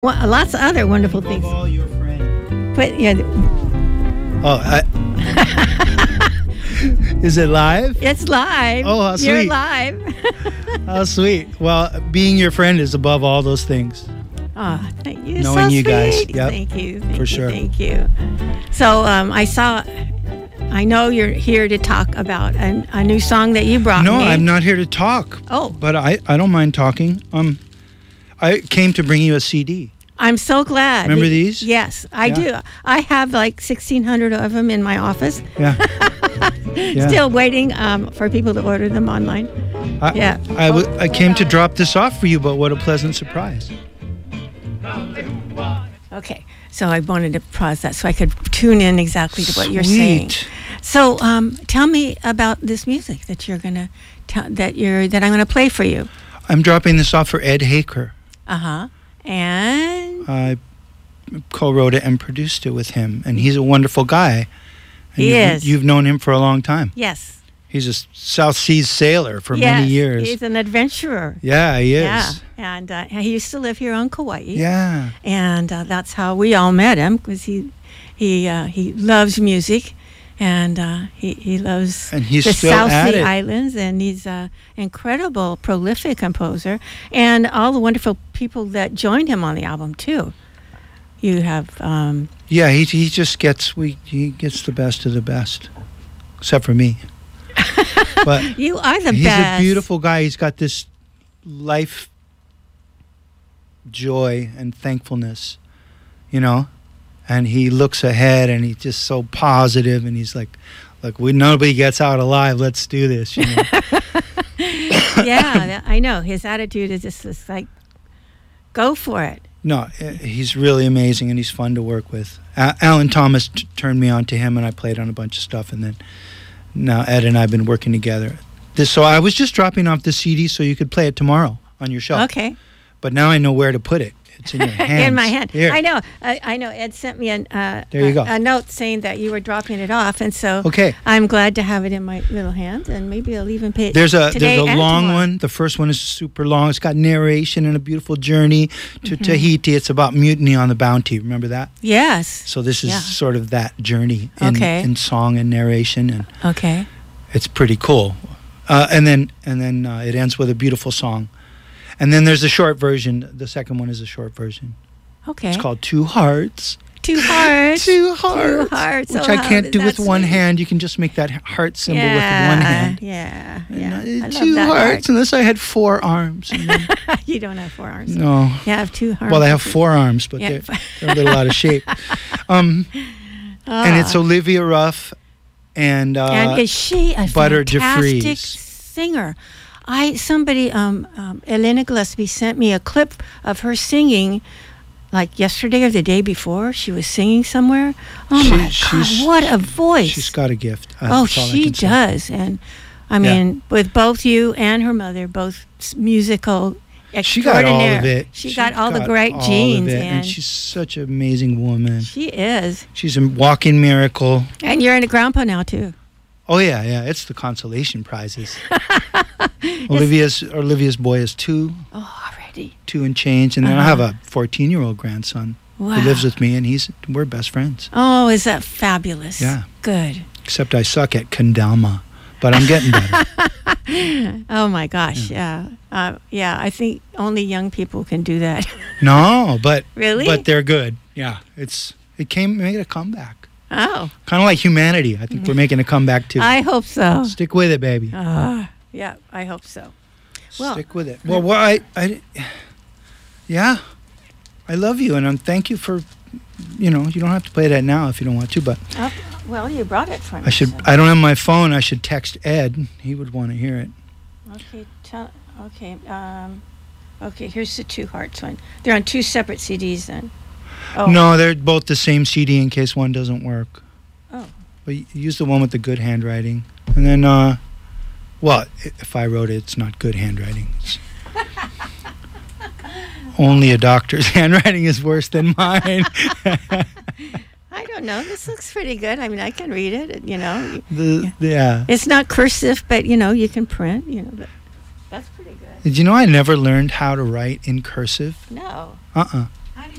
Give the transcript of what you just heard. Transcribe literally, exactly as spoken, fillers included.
Well, lots of other wonderful things. All your friend. But yeah, Oh, I, is it live? it's live. Oh, how You're sweet. live. Oh, sweet. Well, being your friend is above all those things. Oh, thank you. Knowing so you guys. sweet. Yep. Thank you. Thank For you, sure. Thank you. So um, I saw. I know you're here to talk about a, a new song that you brought No, me. I'm not here to talk. Oh, But I, I don't mind talking. Um, I came to bring you a C D. I'm so glad. Remember these? Yes, I Yeah. do. I have like sixteen hundred of them in my office. Yeah. Yeah. Still waiting um, for people to order them online. I, Yeah. I, w- I came to drop this off for you, but what a pleasant surprise. Okay, so I wanted to pause that so I could tune in exactly to what you're saying. Sweet. So, um, tell me about this music that you're gonna t- that you're that I'm gonna play for you. I'm dropping this off for Ed Haker. Uh huh. And I co-wrote it and produced it with him, and he's a wonderful guy. And He you've, is. You've known him for a long time. yes, He's a South Seas sailor for yes, many years. he's an adventurer. Yeah, he is. Yeah, and uh, he used to live here on Kauai. Yeah. and uh, that's how we all met him because he he uh, he loves music, and uh, he he loves And he's the still South at Sea it. Islands, and he's an incredible, prolific composer, and all the wonderful people that joined him on the album too. You have um, Yeah, he he just gets we he gets the best of the best, except for me. But you are the he's best. a beautiful guy. He's got this life joy and thankfulness, you know, and he looks ahead and he's just so positive, and he's like, "Look, we nobody gets out alive. Let's do this." You know? Yeah, that- I know his attitude is just, just like, go for it. No, eh, he's really amazing, and he's fun to work with. A- Alan Thomas t- turned me on to him, and I played on a bunch of stuff, and then now Ed and I have been working together. This, so I was just dropping off the C D so you could play it tomorrow on your show. Okay. But now I know where to put it. It's in your hands. In my hand. Here. I know. I, I know. Ed sent me an, uh, There you a, go. a note saying that you were dropping it off, and so Okay. I'm glad to have it in my little hand, and maybe I'll even pay it There's a today there's a and long tomorrow. one. The first one is super long. It's got narration and a beautiful journey to Mm-hmm. Tahiti. It's about mutiny on the Bounty. Remember that? Yes. So this is Yeah. sort of that journey in, Okay. in song and narration, and Okay. it's pretty cool. Uh, and then and then uh, it ends with a beautiful song. And then there's a short version. The second one is a short version. Okay. It's called Two Hearts. Two hearts. Two Hearts. Two hearts. Which Oh, I how can't is do that with one sweet? hand. You can just make that heart symbol Yeah, with one hand. Yeah. And, Yeah. uh, I love two that hearts, heart. unless I had four arms. And then- You don't have four arms. no. You have two hearts. Well, I have four arms, but Yeah. they're, they're a little out of shape. Um, and it's Ah. Olivia Ruff and, uh, and is she a Butter fantastic DeFries. singer? I somebody um, um, Elena Gillespie sent me a clip of her singing, like yesterday or the day before. She was singing somewhere. Oh She- my she's- God! What a voice! she's got a gift. Uh, oh, that's all I she can say. does, and I Yeah. mean, with both you and her mother, both s- musical. She got all of extraordinaire. it. She, got all the great all of genes, it, and, and she's such an amazing woman. she is. She's a walking miracle. And you're in a grandpa now too. Oh yeah, yeah. It's the consolation prizes. Olivia's Olivia's boy is two, Oh, already. two and change, and then I Uh-huh. have a fourteen-year-old grandson Wow. who lives with me, and he's we're best friends. Oh, is that fabulous? Yeah. Good. Except I suck at kendama, but I'm getting better. Oh my gosh. Yeah. Uh, yeah. I think only young people can do that. No, but Really? but they're good. Yeah, it's it came made a comeback. Oh, Kind of like humanity. I think we're making a comeback too. I hope so. Stick with it, baby. Uh, yeah, I hope so. well- Stick with it. Well, well, I, I, yeah, I love you, and um, thank you for, you know, you don't have to play that now if you don't want to, but Oh, well, you brought it for me. I should. so- I don't have my phone. I should text Ed. He would want to hear it. Okay. Tell, okay. Um, okay. Here's the two hearts one. They're on two separate C Ds then. Oh. No, they're both the same C D in case one doesn't work. Oh. But y- use the one with the good handwriting, and then, uh, well, i- if I wrote it, it's not good handwriting. It's only a doctor's handwriting is worse than mine. I don't know. This looks pretty good. I mean, I can read it. You know, the, yeah. it's not cursive, but you know, you can print. You know, but that's pretty good. Did you know I never learned how to write in cursive? No. Uh-uh.